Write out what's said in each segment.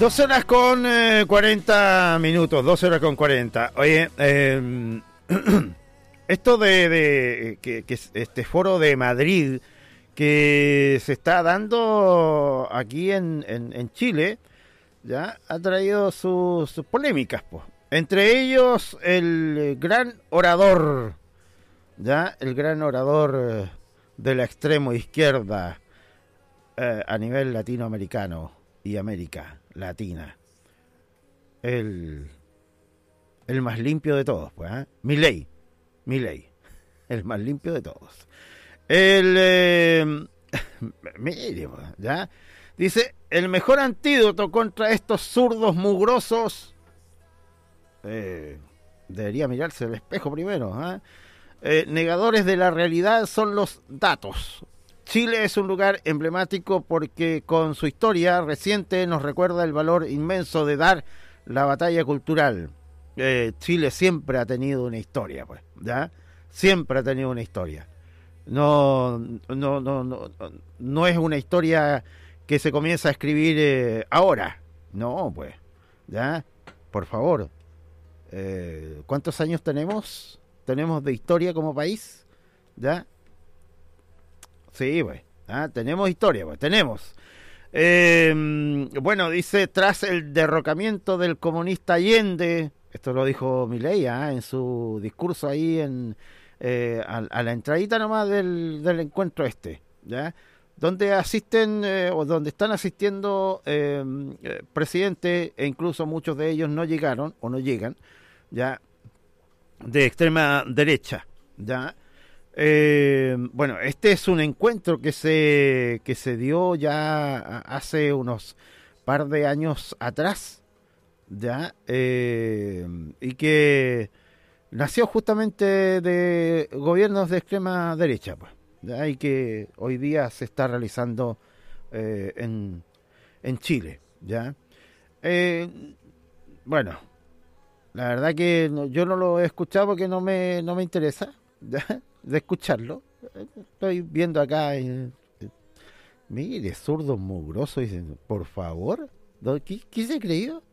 2 horas con 40 minutos, 2 horas con 40. Oye, esto que este foro de Madrid que se está dando aquí en Chile, ya ha traído sus polémicas, pues. Entre ellos el gran orador, ya el gran orador de la extremo izquierda a nivel latinoamericano y América Latina, el más limpio de todos, pues, ¿eh? Milei, el más limpio de todos. Mire, ya dice: el mejor antídoto contra estos zurdos mugrosos, debería mirarse al espejo primero, negadores de la realidad, son los datos. Chile es un lugar emblemático porque con su historia reciente nos recuerda el valor inmenso de dar la batalla cultural. Chile siempre ha tenido una historia, pues, ¿ya? Siempre ha tenido una historia. No es una historia que se comienza a escribir ahora. No, pues, ¿ya? Por favor. ¿Cuántos años tenemos? ¿Tenemos de historia como país? ¿Ya? Sí, pues. Tenemos historia, pues. Tenemos. Bueno, dice: tras el derrocamiento del comunista Allende, esto lo dijo Milei en su discurso ahí a la entradita nomás del encuentro ¿ya? Donde asisten o donde están asistiendo presidentes, e incluso muchos de ellos no llegaron o no llegan, ya, de extrema derecha, ya. Bueno, este es un encuentro que se dio ya hace unos par de años atrás, ya, y que nació justamente de gobiernos de extrema derecha, pues, ¿ya? Y que hoy día se está realizando en Chile, ¿ya? Bueno, la verdad que yo no lo he escuchado porque no me interesa, ¿ya? De escucharlo. Estoy viendo acá, mire, zurdo mugroso, dicen, por favor, ¿qué se creyó?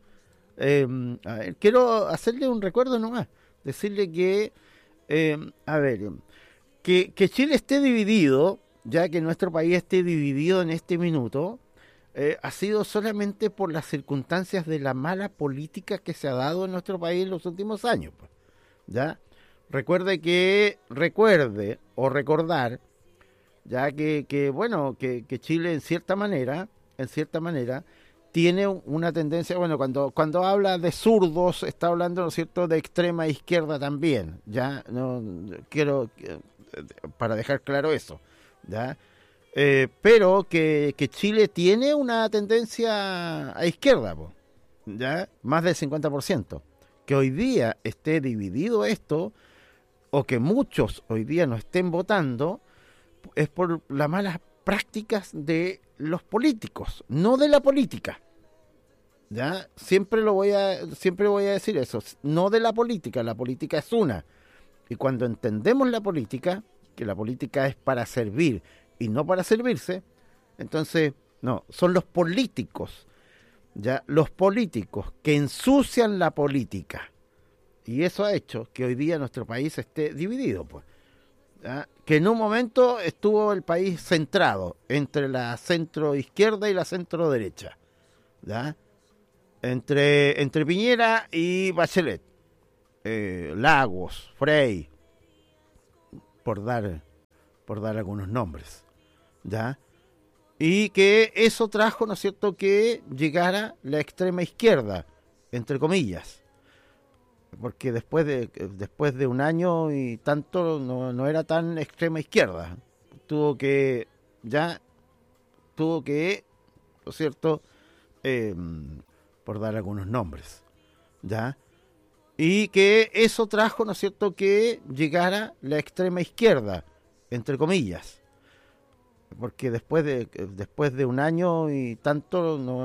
A ver, quiero hacerle un recuerdo nomás, decirle que, a ver, que Chile esté dividido, ya que nuestro país esté dividido en este minuto, ha sido solamente por las circunstancias de la mala política que se ha dado en nuestro país en los últimos años, pues, ¿ya? Recuerde o recordar, ya que bueno, que Chile en cierta manera, tiene una tendencia, bueno, cuando habla de zurdos, está hablando, ¿no es cierto?, de extrema izquierda también, ya, no quiero, para dejar claro eso, ya, pero que Chile tiene una tendencia a izquierda, ya, más del 50%, que hoy día esté dividido esto, o que muchos hoy día no estén votando, es por las malas prácticas de los políticos, no de la política. ¿Ya? Siempre voy a decir eso, no de la política es una. Y cuando entendemos la política, que la política es para servir y no para servirse, entonces, no, son los políticos, ¿ya? Los políticos que ensucian la política. Y eso ha hecho que hoy día nuestro país esté dividido, pues, ¿ya? Que en un momento estuvo el país centrado entre la centro izquierda y la centro derecha, ¿ya? Entre Piñera y Bachelet, Lagos, Frei, por dar algunos nombres, ¿ya? Y que eso trajo, ¿no es cierto?, que llegara la extrema izquierda, entre comillas, porque después de un año y tanto no era tan extrema izquierda, tuvo que, ¿no es cierto?, por dar algunos nombres, ¿ya? Y que eso trajo, ¿no es cierto?, que llegara la extrema izquierda, entre comillas, porque después de un año y tanto